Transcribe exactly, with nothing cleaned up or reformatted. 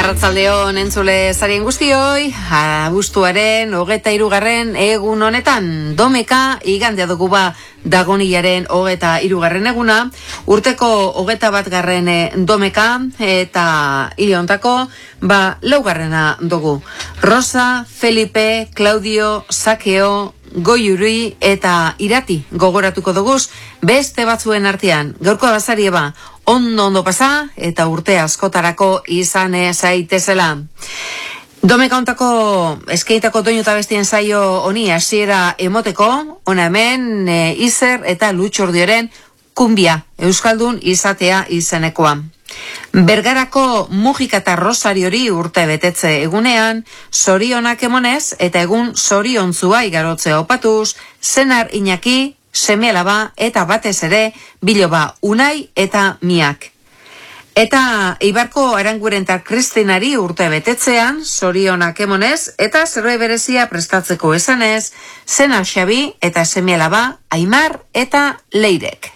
Arratsaldeon entzule zarien guztioi, abuztuaren hogeita hirugarren egun honetan, domeka igandea dugu ba dagonilaren hogeita hirugarren eguna, urteko hogeita bat garren domeka eta hiliontako ba laugarrena dugu. Rosa, Felipe, Claudio, Sakeo, Goiuri eta Irati gogoratuko duguz beste batzuen artean. Gaurko bazarie ba, ondo ondo pasa eta urte askotarako izan zaitezela. Domeka hontako eskeitako doinu eta bestien saio honi hasiera emoteko, ona hemen e, Izer eta Lutxordioren kumbia euskaldun izatea izenekoa. Bergarako Mujika eta Rosariori urte betetze egunean, zorionak emonez eta egun zoriontzua igarotze opatuz, Senar Iñaki, seme-alaba eta batez ere Biloba Unai eta Miak. Eta Ibarko Aranguren eta Kristinari urte betetzean, zorionak emonez eta zerbait berezia prestatzeko esanez, Senar Xabi eta seme-alaba Aimar eta Leirek.